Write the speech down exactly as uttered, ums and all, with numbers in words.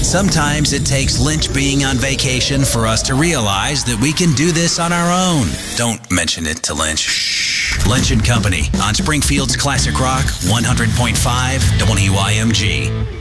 Sometimes it takes Lynch being on vacation for us to realize that we can do this on our own. Don't mention it to Lynch. Lynch and Company on Springfield's Classic Rock one hundred point five W Y M G.